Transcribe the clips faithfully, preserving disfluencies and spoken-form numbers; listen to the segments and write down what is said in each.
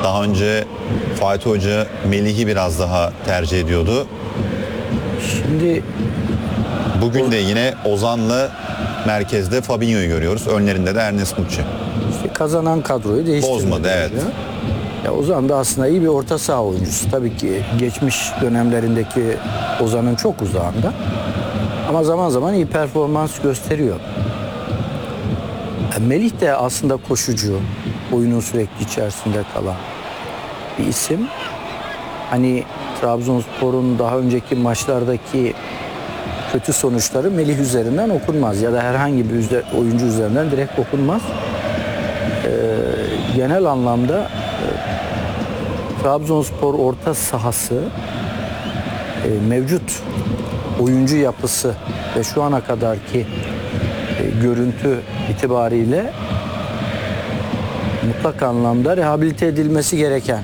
Daha önce Fatih Hoca Melih'i biraz daha tercih ediyordu. Şimdi Bugün de yine Ozan'la merkezde Fabinho'yu görüyoruz. Önlerinde de Ernest Muçi. işte kazanan kadroyu değiştirmedi. Bozmadı, evet. Ya. Ya Ozan da aslında iyi bir orta saha oyuncusu. Tabii ki geçmiş dönemlerindeki Ozan'ın çok uzağında. Ama zaman zaman iyi performans gösteriyor. E, Melih de aslında koşucu, oyunun sürekli içerisinde kalan bir isim. Hani Trabzonspor'un daha önceki maçlardaki kötü sonuçları Melih üzerinden okunmaz ya da herhangi bir üzer, oyuncu üzerinden direkt okunmaz. Ee, genel anlamda e, Trabzonspor orta sahası e, mevcut oyuncu yapısı ve şu ana kadarki e, görüntü itibariyle mutlak anlamda rehabilite edilmesi gereken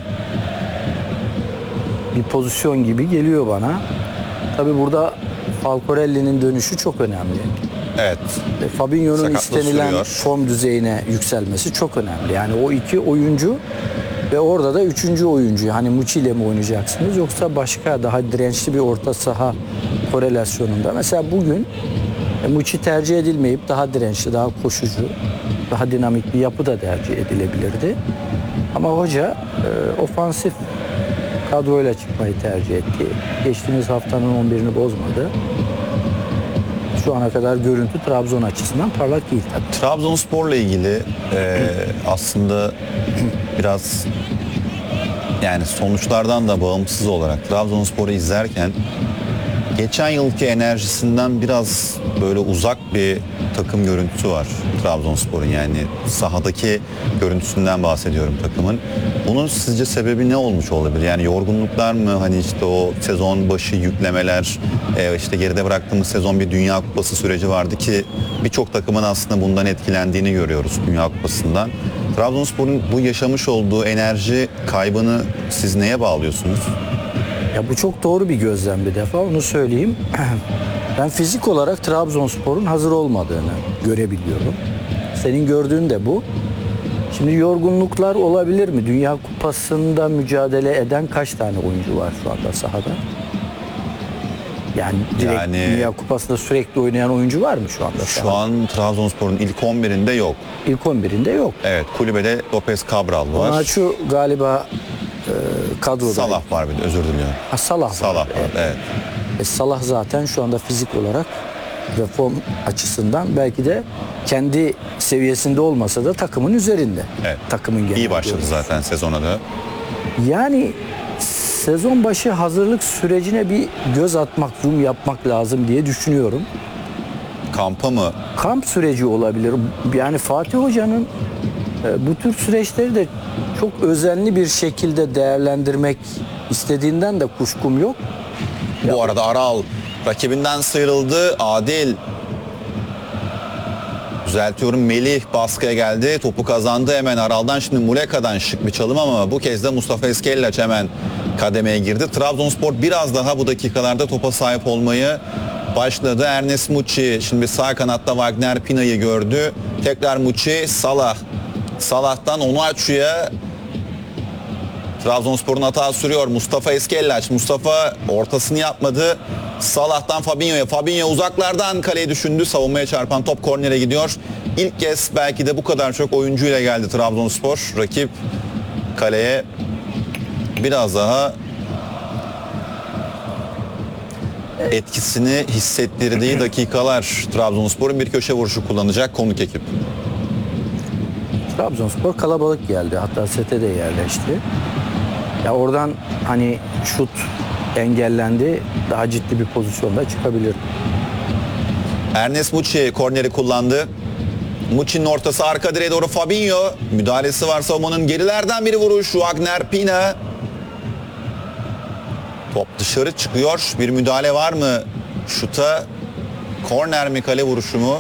bir pozisyon gibi geliyor bana. Tabii burada Falcorelli'nin dönüşü çok önemli. Evet. E, Fabinho'nun Sakatlığı istenilen sürüyor. form düzeyine yükselmesi çok önemli. Yani o iki oyuncu ve orada da üçüncü oyuncu. Hani Muçi ile mi oynayacaksınız yoksa başka daha dirençli bir orta saha korelasyonunda. Mesela bugün e, Muçi tercih edilmeyip daha dirençli, daha koşucu, daha dinamik bir yapı da tercih edilebilirdi. Ama hoca e, ofansif kadroyla çıkmayı tercih etti. Geçtiğimiz haftanın on birini bozmadı. Şu ana kadar görüntü Trabzon açısından parlak değil tabii. Trabzonspor'la ilgili e, aslında biraz yani sonuçlardan da bağımsız olarak Trabzonspor'u izlerken geçen yılki enerjisinden biraz böyle uzak bir takım görüntüsü var Trabzonspor'un, yani sahadaki görüntüsünden bahsediyorum takımın. Bunun sizce sebebi ne olmuş olabilir? Yani yorgunluklar mı? Hani işte o sezon başı yüklemeler, e, işte geride bıraktığımız sezon bir Dünya Kupası süreci vardı ki birçok takımın aslında bundan etkilendiğini görüyoruz Dünya Kupası'ndan. Trabzonspor'un bu yaşamış olduğu enerji kaybını siz neye bağlıyorsunuz? Ya bu çok doğru bir gözlem bir defa, onu söyleyeyim. Ben fizik olarak Trabzonspor'un hazır olmadığını görebiliyorum. Senin gördüğün de bu. Şimdi yorgunluklar olabilir mi? Dünya Kupası'nda mücadele eden kaç tane oyuncu var şu anda sahada? Yani direkt Yani- Dünya Kupası'nda sürekli oynayan oyuncu var mı şu anda Şu sahada? an Trabzonspor'un ilk on birinde yok. İlk on birinde yok. Evet, kulübede Lopez Cabral var. Nacho galiba e, kadroda. Salah var bir de, özür diliyorum. Ha, Salah var. Salah var, evet. E, Salah zaten şu anda fizik olarak ve form açısından belki de kendi seviyesinde olmasa da takımın üzerinde. Evet. Takımın genel İyi başladı görüntüsü. zaten sezona da. Yani sezon başı hazırlık sürecine bir göz atmak, zoom yapmak lazım diye düşünüyorum. Kampa mı? Kamp süreci olabilir. Yani Fatih Hoca'nın e, bu tür süreçleri de çok özenli bir şekilde değerlendirmek istediğinden de kuşkum yok. Bu arada Aral rakibinden sıyrıldı. Adil. Düzeltiyorum, Melih baskıya geldi. Topu kazandı hemen Aral'dan. Şimdi Muleka'dan şık bir çalım ama bu kez de Mustafa Eskellaç hemen kademeye girdi. Trabzonspor biraz daha bu dakikalarda topa sahip olmayı başladı. Ernest Muçi şimdi sağ kanatta Wagner Pina'yı gördü. Tekrar Muçi, Salah. Salah'tan Onuachu'ya. Trabzonspor'un hata sürüyor. Mustafa Eskellaç. Mustafa ortasını yapmadı. Salah'tan Fabinho'ya. Fabinho uzaklardan kaleye düşündü. Savunmaya çarpan top kornere gidiyor. İlk kez belki de bu kadar çok oyuncuyla geldi Trabzonspor. Rakip kaleye biraz daha etkisini hissettirdiği dakikalar. Trabzonspor'un bir köşe vuruşu kullanacak konuk ekip. Trabzonspor kalabalık geldi. Hatta sete de yerleşti. Ya oradan hani şut engellendi. Daha ciddi bir pozisyonda çıkabilir. Ernest Muçi korneri kullandı. Muçi'nin ortası arka direğe doğru Fabinho. Müdahalesi var savunmanın, gerilerden bir vuruş. Wagner Pina. Top dışarı çıkıyor. Bir müdahale var mı? Şuta korner mi, kale vuruşu mu?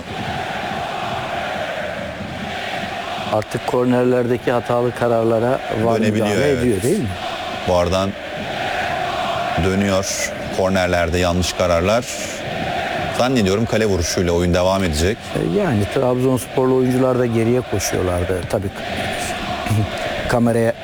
Artık kornerlerdeki hatalı kararlara var Dönebiliyor, müdahale evet. ediyor değil mi? Bu aradan dönüyor. Kornerlerde yanlış kararlar. Zannediyorum kale vuruşuyla oyun devam edecek. E, Yani Trabzonsporlu oyuncular da geriye koşuyorlardı. Tabii kameraya